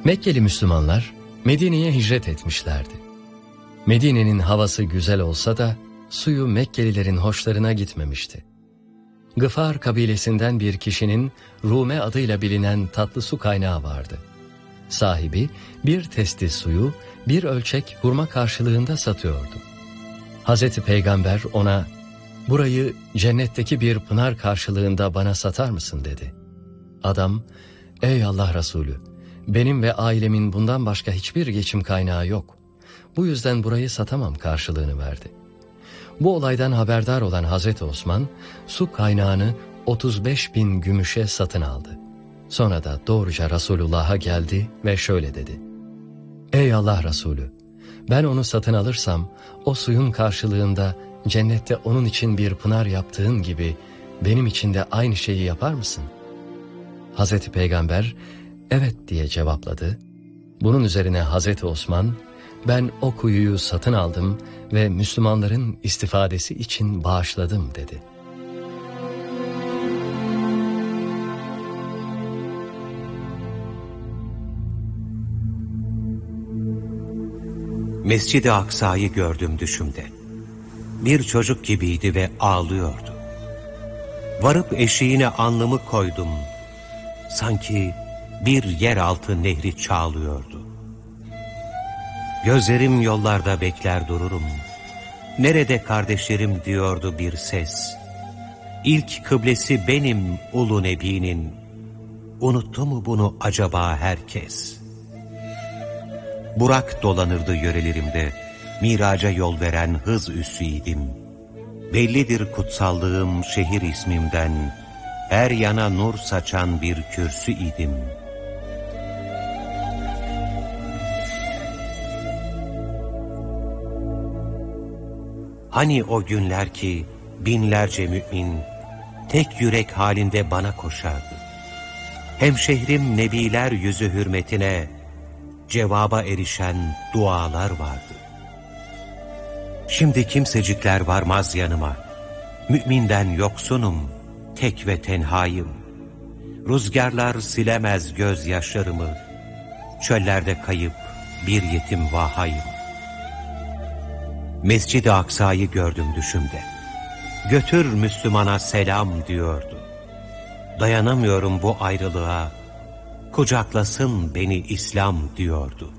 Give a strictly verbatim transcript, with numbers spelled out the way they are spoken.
Mekkeli Müslümanlar Medine'ye hicret etmişlerdi. Medine'nin havası güzel olsa da suyu Mekkelilerin hoşlarına gitmemişti. Gıfar kabilesinden bir kişinin Rume adıyla bilinen tatlı su kaynağı vardı. Sahibi bir testi suyu bir ölçek hurma karşılığında satıyordu. Hazreti Peygamber ona, "Burayı cennetteki bir pınar karşılığında bana satar mısın?" dedi. Adam, "Ey Allah Resulü, benim ve ailemin bundan başka hiçbir geçim kaynağı yok. Bu yüzden burayı satamam" karşılığını verdi. Bu olaydan haberdar olan Hazreti Osman, su kaynağını otuz beş bin gümüşe satın aldı. Sonra da doğruca Resulullah'a geldi ve şöyle dedi: "Ey Allah Resulü, ben onu satın alırsam, o suyun karşılığında cennette onun için bir pınar yaptığın gibi benim için de aynı şeyi yapar mısın?" Hazreti Peygamber, "Evet" diye cevapladı. Bunun üzerine Hazreti Osman, "Ben o kuyuyu satın aldım ve Müslümanların istifadesi için bağışladım" dedi. Mescid-i Aksa'yı gördüm düşümde. Bir çocuk gibiydi ve ağlıyordu. Varıp eşiğine alnımı koydum. Sanki bir yeraltı nehri çağlıyordu. Gözlerim yollarda bekler dururum. Nerede kardeşlerim diyordu bir ses. İlk kıblesi benim ulu nebinin. Unuttu mu bunu acaba herkes? Burak dolanırdı yörelerimde. Miraca yol veren hız üssüydim. Bellidir kutsallığım şehir ismimden. Her yana nur saçan bir kürsü idim. Hani o günler ki binlerce mümin tek yürek halinde bana koşardı. Hemşehrim nebiler yüzü hürmetine cevaba erişen dualar vardı. Şimdi kimsecikler varmaz yanıma. Müminden yoksunum, tek ve tenhayım. Rüzgarlar silemez gözyaşlarımı. Çöllerde kayıp bir yetim vahayım. Mescid-i Aksa'yı gördüm düşümde. Götür Müslümana selam diyordu. Dayanamıyorum bu ayrılığa. Kucaklasın beni İslam diyordu.